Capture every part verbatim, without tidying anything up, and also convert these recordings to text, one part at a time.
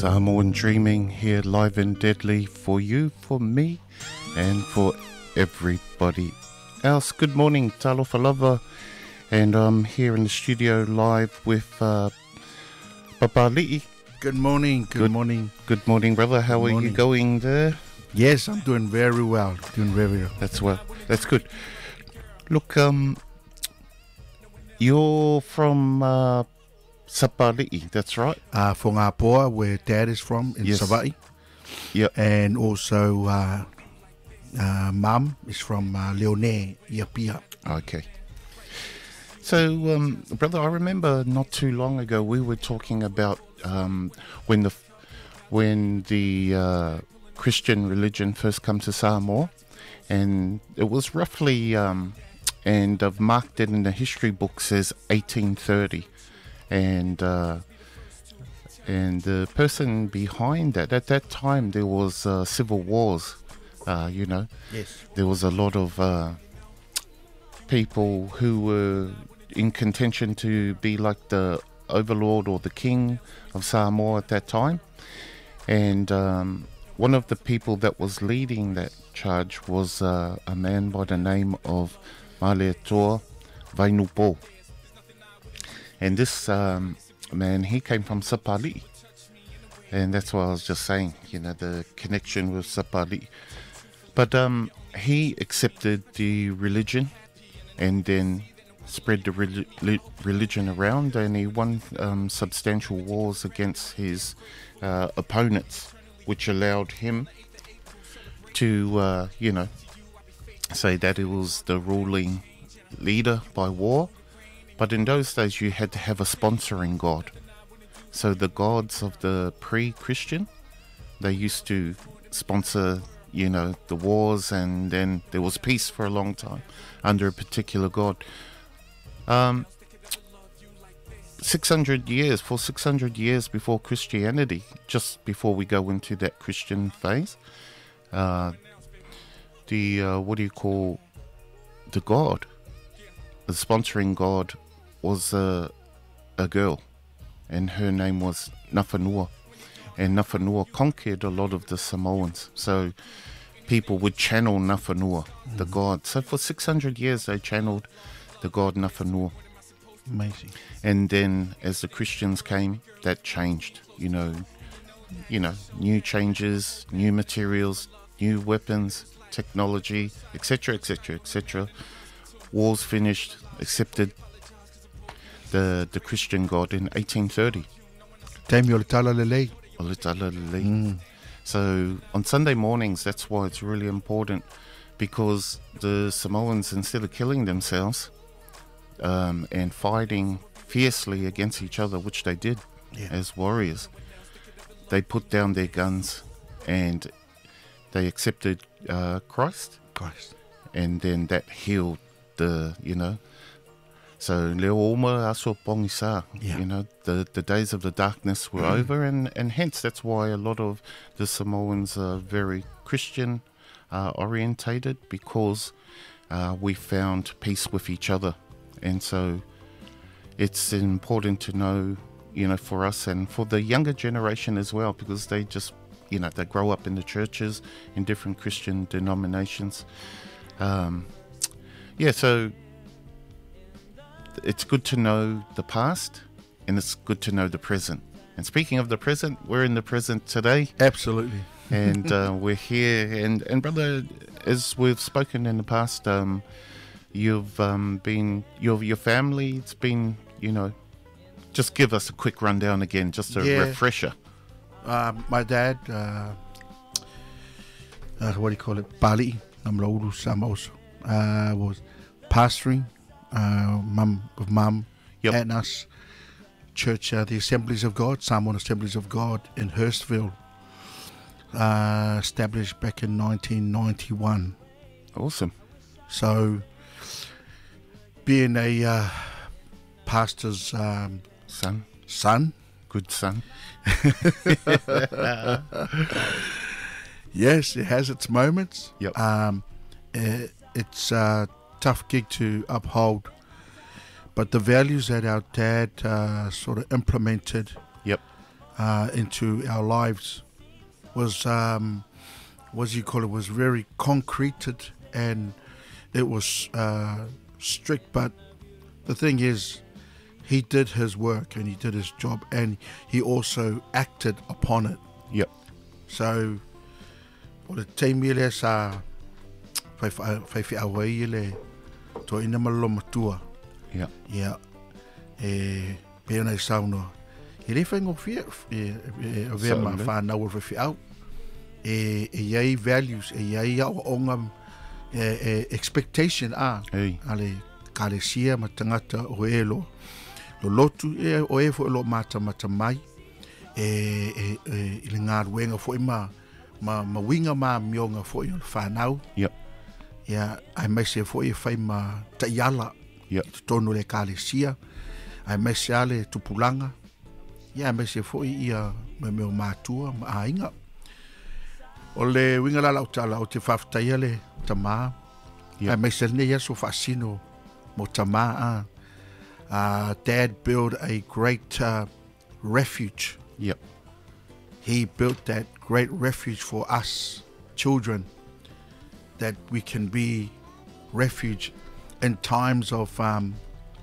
Samoan Dreaming here live and deadly for you, for me, and for everybody else. Good morning, Talofa Lava, and I'm here in the studio live with uh, Papa Li'i. Good morning, good, Good- morning. Good morning, brother. How Good are you morning. going there? Yes, I'm doing very well, doing very well. That's well. That's good. Look, um, you're from uh, Sapali'i, that's right? Uh, Whangapoa, where Dad is from, in Yes. Savai. Yep. And also, uh, uh, Mum is from uh, Leone, Iapia. Okay. So, um, brother, I remember not too long ago we were talking about um, when the when the uh, Christian religion first come to Samoa, and it was roughly, um, and I've marked it in the history books as eighteen thirty, and uh, and the person behind that at that time there was uh, civil wars, uh, you know. Yes. There was a lot of uh, people who were in contention to be like the overlord or the king of Samoa at that time. And um, one of the people that was leading that charge was uh, a man by the name of Maleatoa Vainupo. And this um, man, he came from Sapali'i. And that's what I was just saying, you know, the connection with Sapali'i. But um, he accepted the religion and then spread the reli- li- religion around, and he won um, substantial wars against his uh, opponents, which allowed him to, uh, you know, say that he was the ruling leader by war. But in those days, you had to have a sponsoring god. So the gods of the pre-Christian, they used to sponsor, you know, the wars, and then there was peace for a long time under a particular god. Um, six hundred years, for six hundred years before Christianity, just before we go into that Christian phase, uh, the, uh, what do you call, the god, the sponsoring god was uh, a girl, and her name was Nafanua. And Nafanua conquered a lot of the Samoans. So people would channel Nafanua, mm. the god. So for six hundred years they channeled the god Nafanua. Amazing. And then as the Christians came, that changed. You know, you know, new changes, new materials, new weapons, technology, et cetera, et cetera, et cetera. Wars finished, accepted the the Christian god in eighteen thirty. Taimi o le tala lelei. Olitala Lili. Mm. So on Sunday mornings, that's why it's really important, because the Samoans, instead of killing themselves um, and fighting fiercely against each other, which they did Yeah. as warriors, they put down their guns and they accepted uh, Christ, Christ. and then that healed the, you know. So leo oma aso pongi sa, Yeah. you know, the, the days of the darkness were Mm. over, and, and hence that's why a lot of the Samoans are very Christian uh, orientated, because uh, we found peace with each other. And so it's important to know, you know, for us and for the younger generation as well, because they just, you know, they grow up in the churches, in different Christian denominations. Um, yeah, so it's good to know the past, and it's good to know the present. And speaking of the present, we're in the present today, Absolutely. and uh, we're here. And, and brother, as we've spoken in the past, um, you've um, been, your your family, it's been, you know, just give us a quick rundown again, just a Yeah. refresher. Uh, my dad, uh, uh, what do you call it? Bali, Namlauru Samos, uh, was pastoring, uh, mum with mum Yep. and us, church, uh, the Assemblies of God, Samoan Assemblies of God in Hurstville, uh, established back in nineteen ninety-one. Awesome. So, being a uh, pastor's um, Son, son, good son. yes, it has its moments. Yep. Um, uh, it's a tough gig to uphold, but the values that our dad uh, sort of implemented Yep. uh, into our lives was, um, what do you call it, was very concreted, and it was uh, strict. But the thing is, he did his work and he did his job, and he also acted upon it. Yep. So, o le teimi le sa fai fai fai awai le to ina malo matua. Yeah. Yeah. E pe na sauno. I le fai ngofia e e ave ma fa na wo fai au. E e yai values e yai o onga e expectation a Hey. ale kalesia matangata o elo. Lo lotu e o e fo lo mata mata mai. E e e i le ngā ruenga fo ima ma ma winga ma mionga fo i whanau. Yep. Ia, ai mai se fo i whai ma taiala. Yep. I tonu le kālesia. Ai mai se ale tupulanga. Ia, ai mai se fo i ia me meo mātua ma ainga. O le winga la lau tala o te whaftaia le tamā. Yep. Ai mai se ne ia so whasino mo tamā a. Uh, Dad built a great uh, refuge. Yep. He built that great refuge for us children, that we can be refuge in times of, um,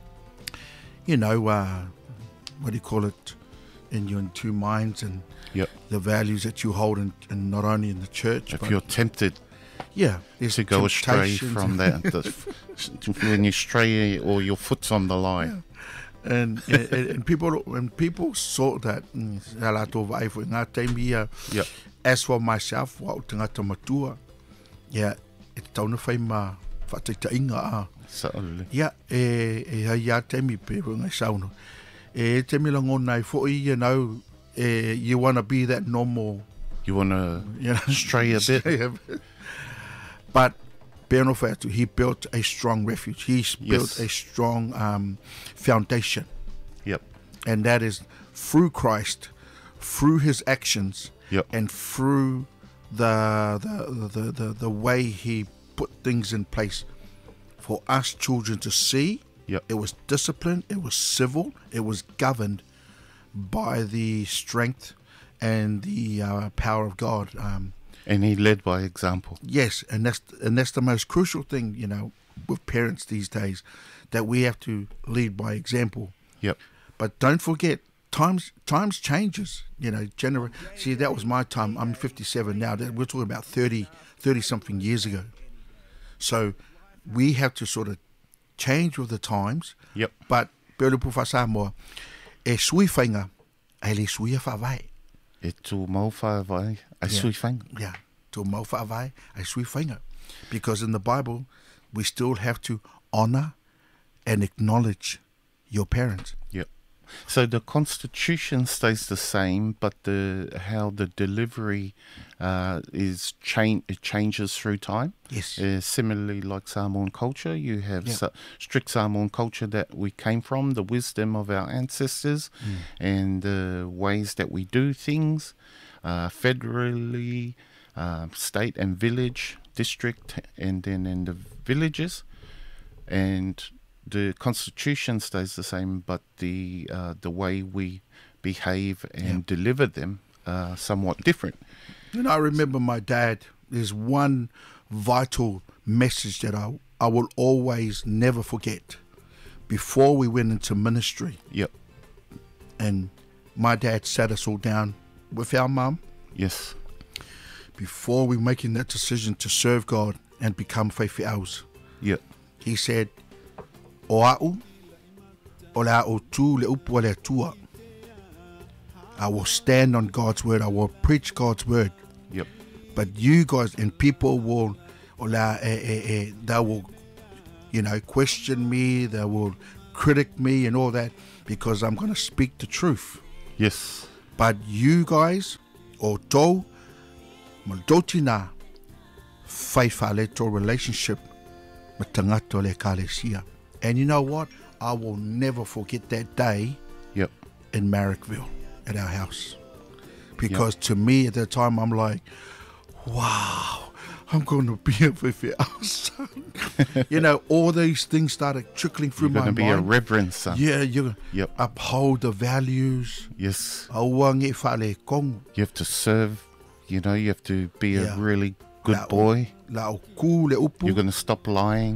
you know, uh, what do you call it, in your two minds, and Yep. the values that you hold, in, in not only in the church, If but you're tempted yeah, there's to go astray temptations. from that, the, when you stray or your foot's on the line. and, and and people when people saw that, mm, ala tō vai fo ngā taimi ia, Yep. as for myself, wa o tangata matua, yeah, e tauna whai ma whataitainga a. Certainly. Ia, e, e hai ia taimi pe runga sauno. E taimi la ngona i fo i, you know, e, you want to be that normal, You want to you know, stray a bit. stray a bit. But Beno Fatu, he built a strong refuge. He built Yes. a strong um, foundation. Yep. And that is through Christ, through his actions, Yep. and through the the, the, the the way he put things in place for us children to see. Yep. It was disciplined, it was civil, it was governed by the strength and the uh, power of God. Um, And he led by example. yes, and that's and that's the most crucial thing, you know, with parents these days, that we have to lead by example. Yep. But don't forget, times times changes. You know, gener- see, that was my time. I'm fifty-seven now. That we're talking about thirty, thirty something years ago. So we have to sort of change with the times. Yep. But pelo pu fa Samoa, e sui whainga, e le sui a whawai. E tō mau whawai, ai Yeah. sui whainga. Yeah, to mau whawai, e sui whainga. Because in the Bible, we still have to honor and acknowledge your parents. Yep. So the constitution stays the same, but the how the delivery uh, is change it changes through time. Yes. Uh, similarly, like Samoan culture, you have Yeah. sa- strict Samoan culture that we came from, the wisdom of our ancestors, and the ways that we do things, uh, federally, uh, state and village, district, and then in the villages, and the constitution stays the same, but the uh, the way we behave and deliver them are somewhat different. And I remember my dad, there's one vital message that I, I will always never forget. Before we went into ministry, Yep. and my dad sat us all down with our mum, Yes. before we making that decision to serve God and become faithful ours, Yep. he said, o au, o le au tū le upu le tua. I will stand on God's word. I will preach God's word. Yep. But you guys and people will, o la, eh, eh, eh, they will, you know, question me. They will critic me and all that, because I'm going to speak the truth. Yes. But you guys, o tō, ma tōtina, whaiwhale tō relationship, ma tangata le kālesia. And you know what? I will never forget that day Yep. in Marrickville at our house. Because to me at that time, I'm like, wow, I'm going to be a Whewhiao son. You know, all these things started trickling through You're my going to be a mind. reverend son. Yeah, you Yep. uphold the values. Yes. Aua nge whale kong. You have to serve. You know, you have to be Yeah. a really good La o- boy. La o ku le upu. You're going to stop lying.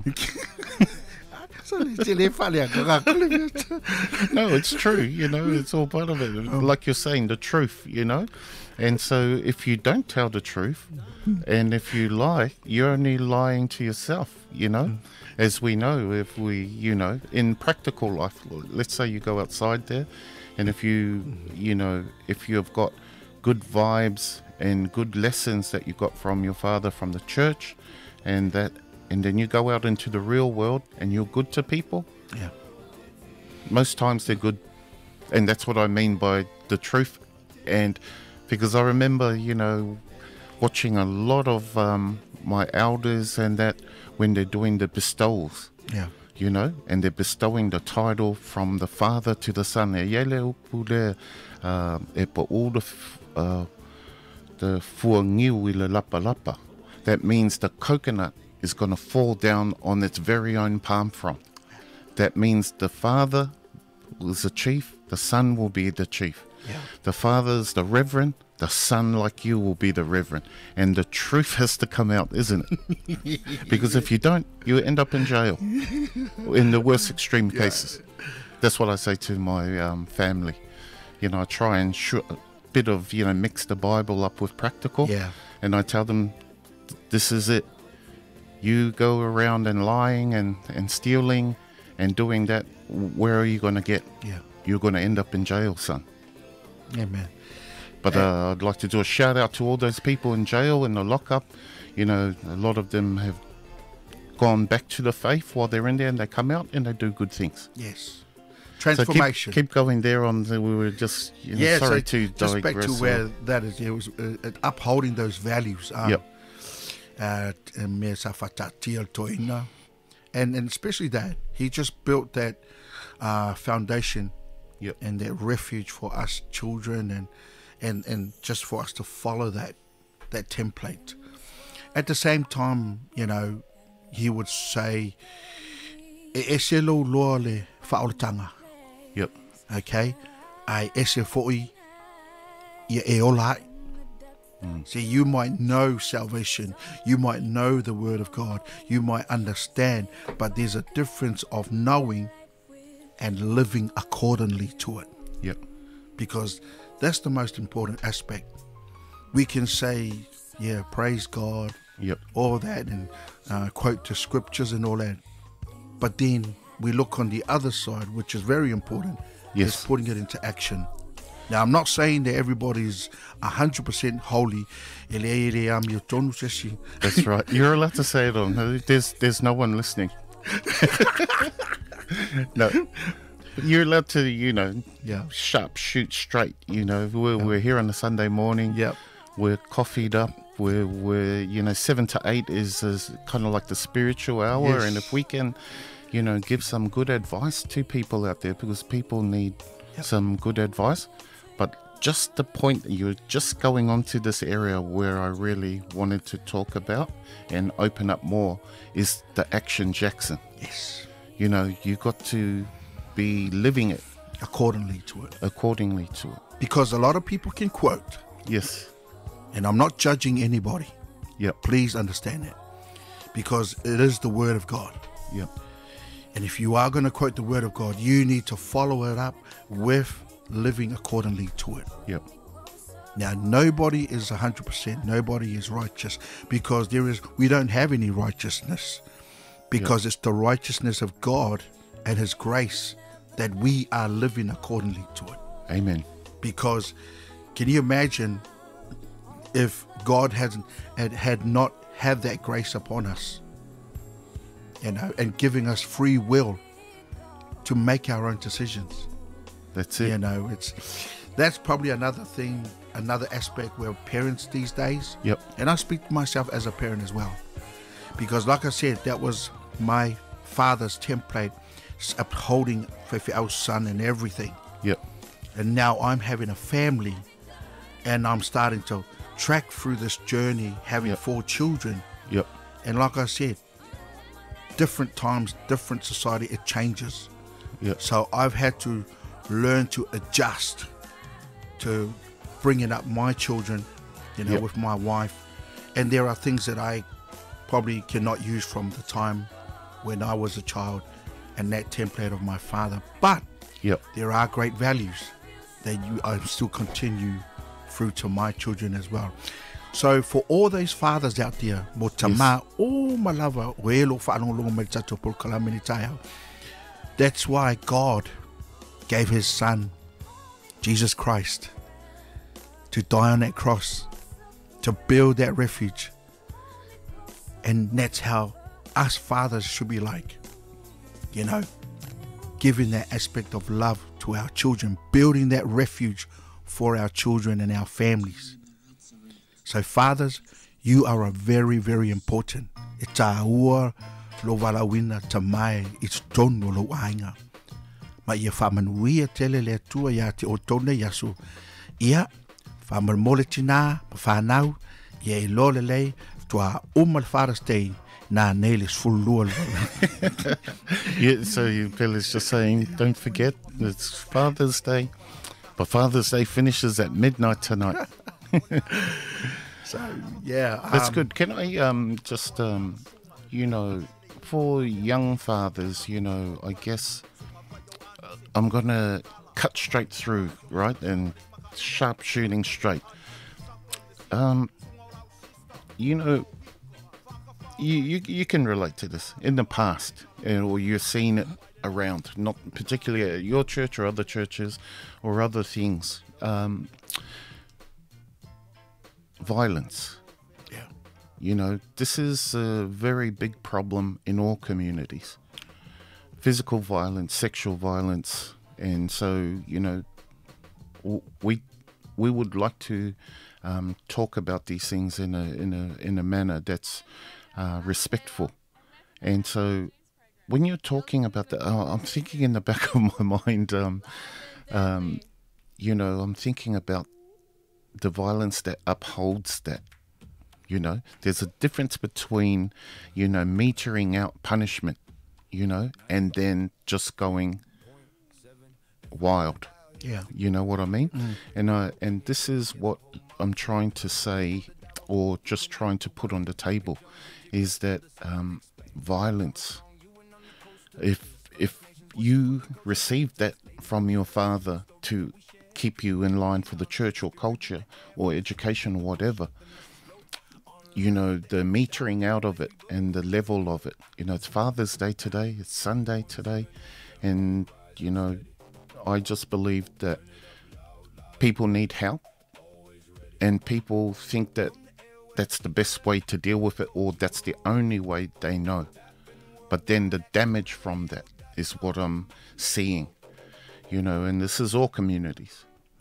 So le te le whale a kakakule. No, it's true. You know, it's all part of it. Like you're saying, the truth, you know. And so if you don't tell the truth and if you lie, you're only lying to yourself, you know. As we know, if we, you know, in practical life, let's say you go outside there and if you, you know, if you have got good vibes and good lessons that you got from your father from the church and that, and then you go out into the real world and you're good to people, Yeah. most times they're good. And that's what I mean by the truth. And because I remember, you know, watching a lot of um, my elders and that when they're doing the bestowals, Yeah. you know, and they're bestowing the title from the father to the son. E yele upu le, uh, e pa o the, f- uh, the fuangiu i le lapa lapa. That means the coconut is going to fall down on its very own palm frond. That means the father is the chief, the son will be the chief. Yeah. The father's the reverend, the son like you will be the reverend. And the truth has to come out, isn't it? Because if you don't, you end up in jail in the worst extreme cases. That's what I say to my um, family. You know, I try and sh- a bit of, you know, mix the Bible up with practical. Yeah. And I tell them, this is it. You go around and lying and, and stealing and doing that, where are you going to get? Yeah. You're going to end up in jail, son. Amen. But uh, I'd like to do a shout out to all those people in jail in the lockup. You know, a lot of them have gone back to the faith while they're in there and they come out and they do good things. Yes. So keep, Transformation. keep going there on the, we were just, you know, yeah, sorry so to just back to digress. where that is. It was uh, uh, upholding those values. Um, Yep. Uh, me sa whatatia toina. And, and especially that, he just built that uh, foundation Yep. and that refuge for us children and, and, and just for us to follow that that template. At the same time, you know, he would say, e ese lo loa le whaoletanga, Yep. okay? Ai ese fo'i ia e ola ai. See, you might know salvation, you might know the word of God, you might understand, but there's a difference of knowing and living accordingly to it, Yep. because that's the most important aspect. We can say, yeah, praise God, Yep. all that, and uh, quote the scriptures and all that, but then we look on the other side, which is very important, Yes. is putting it into action. Now, I'm not saying that everybody's one hundred percent holy. That's right. You're allowed to say it on. There's there's no one listening. No. You're allowed to, you know, Yeah. sharp shoot straight. You know, we're, we're here on a Sunday morning. Yep. We're coffeeed up. We're, we're you know, seven to eight is, is kind of like the spiritual hour. Yes. And if we can, you know, give some good advice to people out there, because people need Yep. some good advice. But just the point that you're just going on to this area where I really wanted to talk about and open up more is the Action Jackson. Yes. You know, you got to be living it Accordingly to it. accordingly to it. Because a lot of people can quote, Yes. and I'm not judging anybody. Yep. Please understand that. Because it is the word of God. Yep. And if you are going to quote the word of God, you need to follow it up with living accordingly to it. Yep. Now, nobody is one hundred percent. Nobody is righteous, because there is, we don't have any righteousness, because it's the righteousness of God and his grace that we are living accordingly to it. Amen. Because can you imagine if God hasn't had, had not had that grace upon us, you know, and giving us free will to make our own decisions? That's it. You know, it's that's probably another thing, another aspect where parents these days, Yep. and I speak to myself as a parent as well, because like I said, that was my father's template, upholding our son and everything. Yep. And now I'm having a family, and I'm starting to track through this journey, having Yep. four children, Yep. And like I said, different times, different society, it changes. Yep. So I've had to learn to adjust to bringing up my children, you know, Yep. with my wife. And there are things that I probably cannot use from the time when I was a child and that template of my father. But Yep. there are great values that you I still continue through to my children as well. So for all those fathers out there, mo tama o malava o elo whaanolongo mai tato por kalamini taihau. That's why God gave his son, Jesus Christ, to die on that cross, to build that refuge. And that's how us fathers should be like, you know, giving that aspect of love to our children, building that refuge for our children and our families. So fathers, you are a very, very important. It's a ua lo walawina tamai, it's tono lo ainga. Ma ia whamanuia tele le atua ia te o tone yasu. Ia, whamarmole tina, ma whanau, ia i lo le lei, tua umal Father's Day, na nelis full lua. Yeah, so you fellas just saying, don't forget, it's Father's Day. But Father's Day finishes at midnight tonight. So, yeah. That's um, good. Can I um just, um you know, for young fathers, you know, I guess uh, I'm going to cut straight through, right? And sharp shooting straight. Um, you know, you, you you can relate to this in the past, uh, or you've seen it around, not particularly at your church or other churches or other things. Um, violence. Yeah. You know, this is a very big problem in all communities. Physical violence, sexual violence, and so, you know, w- we we would like to um, talk about these things in a in a in a manner that's uh, respectful. And so, when you're talking about that, oh, I'm thinking in the back of my mind, um, um, you know, I'm thinking about the violence that upholds that. You know, there's a difference between, you know, metering out punishment, you know, and then just going wild. Yeah. You know what I mean? Mm. And I and this is what I'm trying to say, or just trying to put on the table, is that um, violence. If if you received that from your father to keep you in line for the church or culture or education or whatever, you know, the metering out of it and the level of it. You know, it's Father's Day today, it's Sunday today, and, you know, I just believe that people need help, and people think that that's the best way to deal with it, or that's the only way they know. But then the damage from that is what I'm seeing, you know, and this is all communities.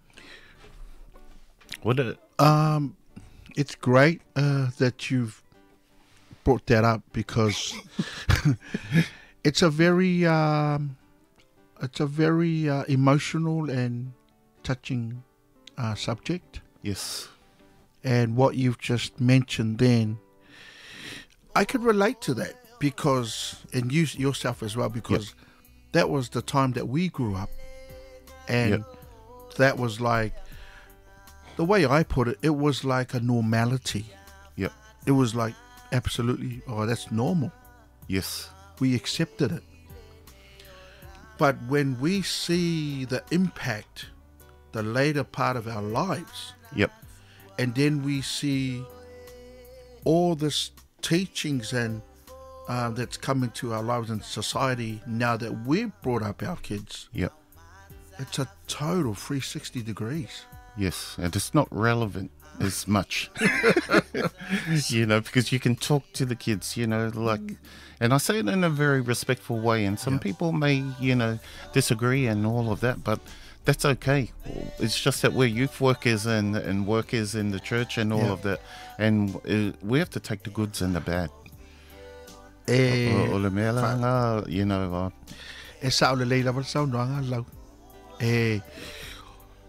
What a, Um, it's great uh, that you've brought that up, because it's a very, um, it's a very uh, emotional and touching uh, subject. yes, And what you've just mentioned then, I could relate to that, because, and you yourself as well, because Yep. that was the time that we grew up, and Yep. that was like, the way I put it, it was like a normality. yep, It was like, absolutely, oh, that's normal. yes, We accepted it. But when we see the impact, the later part of our lives, yep, and then we see all this teachings and uh, that's come into our lives and society now that we've brought up our kids, yep, it's a total three hundred sixty degrees. yes. And it's not relevant as much, you know, because you can talk to the kids, you know, like, and I say it in a very respectful way, and some Yeah. people may, you know, disagree and all of that, but that's okay. It's just that we're youth workers and, and workers in the church and all Yeah. of that, and uh, we have to take the goods and the bad. E, O- o le mea langa, you know, uh, e sa o le leila wala sau noanga lau. E,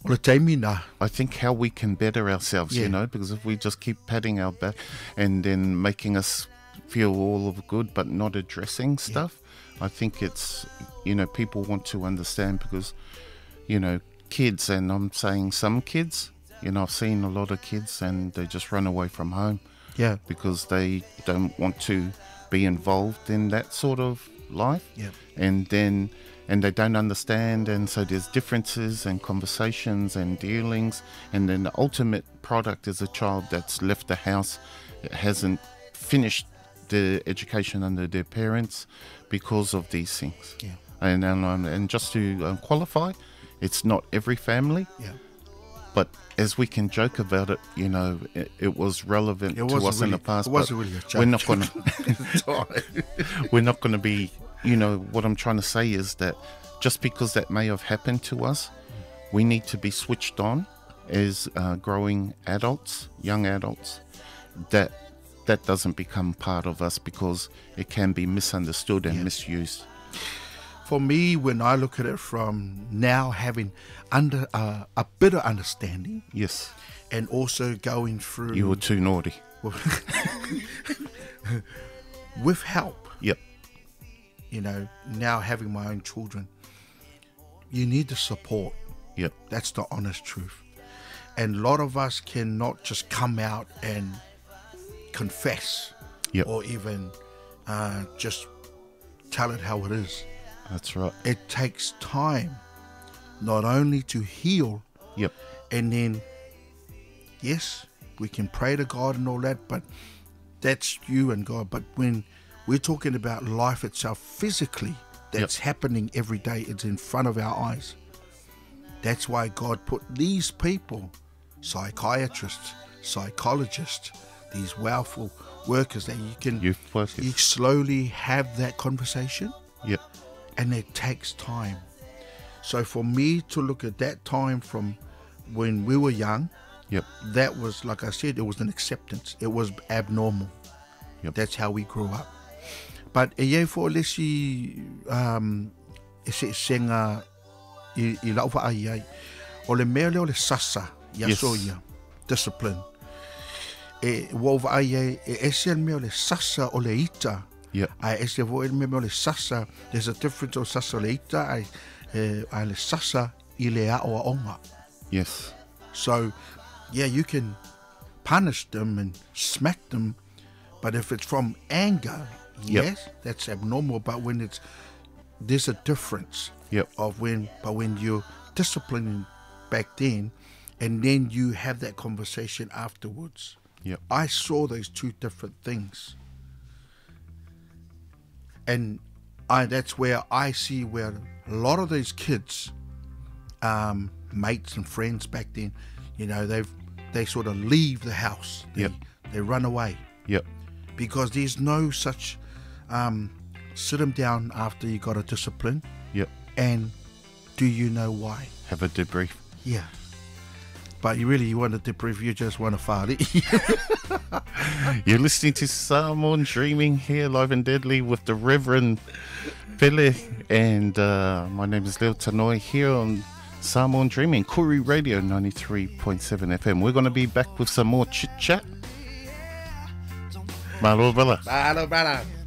O le taimina. I think how we can better ourselves, Yeah. you know, because if we just keep patting our back and then making us feel all of good but not addressing stuff, I think it's, you know, people want to understand because, you know, kids, and I'm saying some kids, you know, I've seen a lot of kids and they just run away from home Yeah. because they don't want to be involved in that sort of life. Yeah. And then and they don't understand, and so there's differences and conversations and dealings, and then the ultimate product is a child that's left the house, hasn't finished the education under their parents because of these things. Yeah. And and, um, and just to um, qualify, it's not every family, Yeah. but as we can joke about it, you know, it, it was relevant It to wasn't us in the really- past. it wasn't but really a joke. We're not going to. We're not going to be. You know what I'm trying to say is that just because that may have happened to us, we need to be switched on as uh, growing adults, young adults. That that doesn't become part of us because it can be misunderstood and Yeah. misused. For me, when I look at it from now having under uh, a better understanding Yes, and also going through you were too naughty. with help, Yep. you know, now having my own children, you need the support. Yep. That's the honest truth. And a lot of us cannot just come out and confess Yep. or even uh, just tell it how it is. That's right. It takes time not only to heal, Yep. and then, yes, we can pray to God and all that, but that's you and God. But when we're talking about life itself physically, that's happening every day, it's in front of our eyes. That's why God put these people, psychiatrists, psychologists, these powerful workers that you can Youth workers. you slowly have that conversation, Yep. and it takes time. So for me to look at that time from when we were young, Yep. that was, like I said, it was an acceptance. It was abnormal. Yep. That's how we grew up. But e iei fo lesi um e se senga i i lau fa ai ai o le mea leo le sasa ia Yes. so ia discipline e wo va ai ai e ese mea le sasa o le ita Yep. ai ese vo el mea le sasa. There's a difference o sasa o le ita ai e ai le sasa i le a o onga. Yes. So, yeah, you can punish them and smack them, but if it's from anger, Yep. yes, that's abnormal. But when it's, there's a difference Yep. of when, but when you're disciplining back then, and then you have that conversation afterwards. Yep. I saw those two different things, and I that's where I see where a lot of these kids, um, mates and friends back then, you know, they've they sort of leave the house. They, Yep. they run away Yep. because there's no such um, sit them down after you got a discipline, Yep. and do you know why? Have a debrief. Yeah. But you really you want to debrief, you just want to fart it. You're listening to Samoan Dreaming here, live and deadly, with the Reverend Pele, and uh, my name is Leo Tanoi here on Samoan Dreaming, Kuri Radio ninety-three point seven F M. We're going to be back with some more chit chat. Malo, brother. Hello, brother.